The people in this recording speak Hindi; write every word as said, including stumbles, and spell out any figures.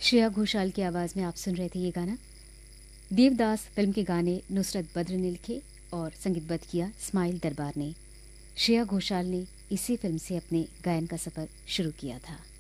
श्रेया घोषाल की आवाज़ में आप सुन रहे थे ये गाना। देवदास फिल्म के गाने नुसरत बद्र ने लिखे और संगीतबद्ध किया इस्माइल दरबार ने। श्रेया घोषाल ने इसी फिल्म से अपने गायन का सफ़र शुरू किया था।